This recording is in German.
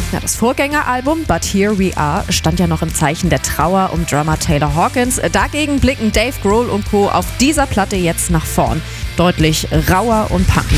Ja, das Vorgängeralbum But Here We Are stand ja noch im Zeichen der Trauer um Drummer Taylor Hawkins. Dagegen blicken Dave Grohl und Co. auf dieser Platte jetzt nach vorn. Deutlich rauer und punkiger.